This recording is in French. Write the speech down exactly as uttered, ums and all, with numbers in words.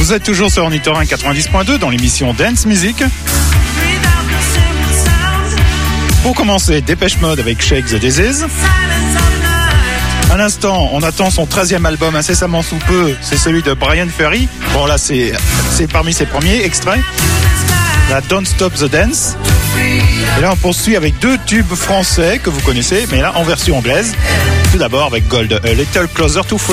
Vous êtes toujours sur Ornithorynque quatre-vingt-dix point deux dans l'émission Dance Music. Pour commencer, Dépêche Mode avec Shake the Disease. À l'instant, on attend son treizième album incessamment sous peu, c'est celui de Brian Ferry. Bon là, c'est, c'est parmi ses premiers extraits. La Don't Stop the Dance. Et là, on poursuit avec deux tubes français que vous connaissez, mais là en version anglaise. Tout d'abord avec Gold, A Little Closer to Free.